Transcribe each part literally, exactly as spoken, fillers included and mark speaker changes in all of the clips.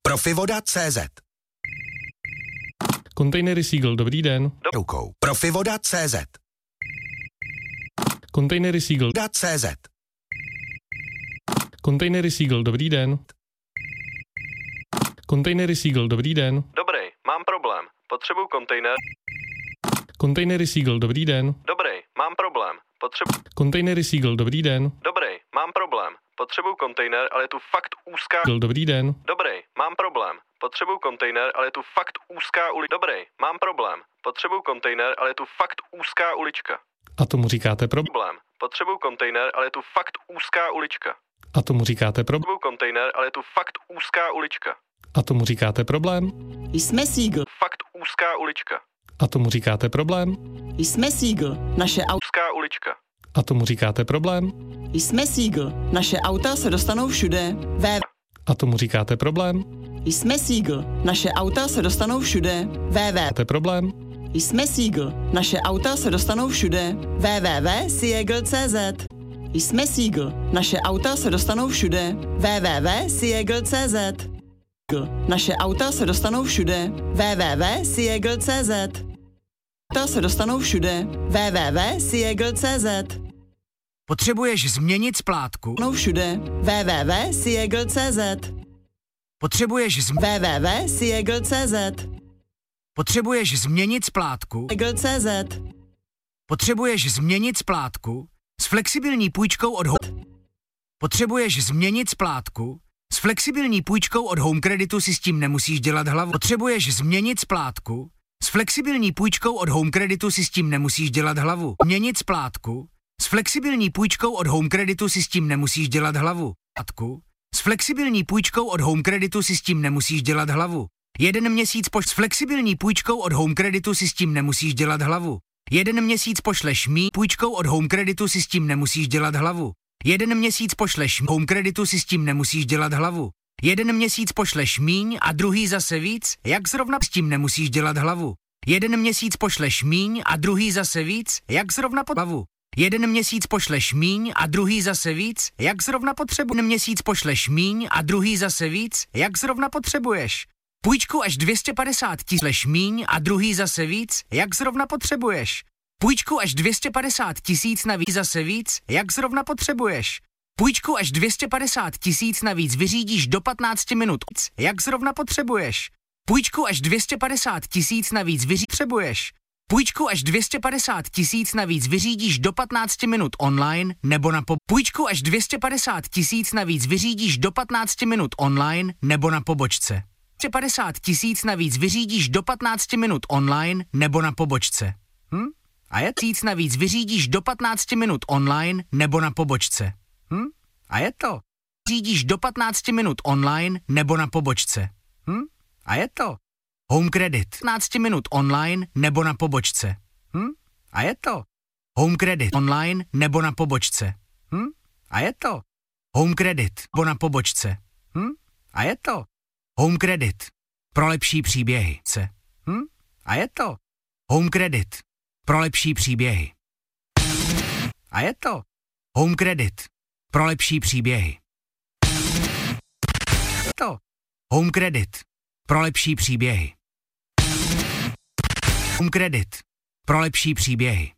Speaker 1: Profivoda tečka cé zet.
Speaker 2: Kontejnery Seagull, dobrý den.
Speaker 1: Rukou. Profivoda tečka cé zet.
Speaker 2: Kontejnery Seagull.
Speaker 1: .cz.
Speaker 2: Kontejnery Seagull, dobrý den. Kontejnery Seagull, dobrý den.
Speaker 3: Dobrý, mám problém. Potřebuju kontejner.
Speaker 2: Kontejnery Seagull, dobrý den.
Speaker 3: Dobrý, mám problém. Potřebuju...
Speaker 2: Kontejnery Seagull, dobrý den.
Speaker 3: Dobrý, mám problém. Potřebuju kontejner, ale je tu fakt úzká...
Speaker 2: Dobrý den.
Speaker 3: Dobrý, mám problém. Potřebuju kontejner, ale je tu fakt úzká ulička. Dobrý, mám problém. Potřebuju kontejner, ale je tu fakt úzká ulička.
Speaker 2: A tomu říkáte pro...
Speaker 3: Problém. Potřebuju kontejner, ale je tu fakt úzká ulička.
Speaker 2: A tomu říkáte pro...
Speaker 3: Potřebuju kontejner, ale je tu fakt úzká ulička.
Speaker 2: A tomu říkáte problém?
Speaker 4: Jsme Seagull.
Speaker 3: Fakt úzká ulička.
Speaker 2: A tomu říkáte problém?
Speaker 4: Jsme Seagull. Naše auta...
Speaker 3: Úzká ulička.
Speaker 2: A tomu říkáte problém?
Speaker 4: Jsme Seagull. Naše auta se dostanou všude. Ve...
Speaker 2: A tomu říkáte problém?
Speaker 4: Jsme Seagull. Naše auta se dostanou všude. Ve...
Speaker 2: Máte problém?
Speaker 4: Jsme Seagull. Naše auta se dostanou všude. w w w tečka seagull tečka cé zet. Jsme Seagull. Naše auta se dostanou všude. w w w tečka seagull tečka cé zet. Naše auta se dostanou všude. w w w tečka seagull tečka cé zet. Auta se dostanou všude. w w w tečka seagull tečka cé zet.
Speaker 5: Potřebuješ změnit splátku?
Speaker 4: No všude. w w w tečka seagull tečka cé zet.
Speaker 5: Potřebuješ zm...
Speaker 4: w w w tečka seagull tečka cé zet.
Speaker 5: Potřebuješ změnit splátku?
Speaker 4: seagull tečka cé zet.
Speaker 5: Potřebuješ změnit splátku? S flexibilní půjčkou od Home... Potřebuješ změnit splátku? S flexibilní půjčkou od Home Creditu si s tím nemusíš dělat hlavu. Potřebuješ změnit splátku? S flexibilní půjčkou od Home Creditu si s tím nemusíš dělat hlavu. Měnit splátku? S flexibilní půjčkou od Home Creditu si s tím nemusíš dělat hlavu. Splátku? S flexibilní půjčkou od Home Creditu si s tím nemusíš dělat hlavu. Jeden měsíc poš... S flexibilní půjčkou od Home Creditu si s tím nemusíš dělat hlavu. Jeden měsíc pošleš mí půjčkou od Home Creditu si s tím nemusíš dělat hlavu. Jeden měsíc pošleš Home Creditu si s tím nemusíš dělat hlavu. Jeden měsíc pošleš míň a druhý zase víc, jak zrovna s tím nemusíš dělat hlavu. Jeden měsíc pošleš míň a druhý zase víc, jak zrovna pod hlavu. Jeden měsíc pošleš míň a druhý zase víc, jak zrovna potřebuješ. Jeden měsíc pošleš míň a druhý zase víc, jak zrovna potřebuješ. Půjčku až dvě stě padesát tisíc míň a druhý zase víc, jak zrovna potřebuješ. Půjčku až dvě stě padesát tisíc navíc zase víc, jak zrovna potřebuješ. Půjčku až dvě stě padesát tisíc navíc vyřídíš do patnácti minut, jak zrovna potřebuješ. Půjčku až dvě stě padesát tisíc navíc vyřídíš. Půjčku až dvě stě padesát tisíc navíc vyřídíš do patnácti minut online nebo na po... Půjčku až dvě stě padesát tisíc navíc vyřídíš do patnácti minut online nebo na pobočce. dvě stě padesát tisíc navíc vyřídíš do patnácti minut online nebo na pobočce. Hm? A je tisíc navíc vyřídíš do patnácti minut online nebo na pobočce. Hm? A je to. Vyřídíš do patnácti minut online nebo na pobočce. Hm? A je to. Home Credit. patnáct minut online nebo na pobočce. Hm? A je to. Home Credit. Online nebo na pobočce. Hm? A je to. Home Credit. Nebo na pobočce. Hm? A je to. Home Credit. Pro lepší příběhy. Hm? A je to. Home Credit. Pro lepší příběhy. A je to. Home Credit. Pro lepší příběhy. Je to. Home Credit. Pro lepší příběhy. Home Credit. Pro lepší příběhy.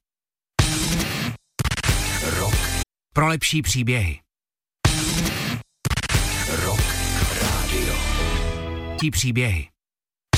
Speaker 1: Rock.
Speaker 5: Pro lepší příběhy.
Speaker 1: Rock Radio.
Speaker 5: Lepší příběhy.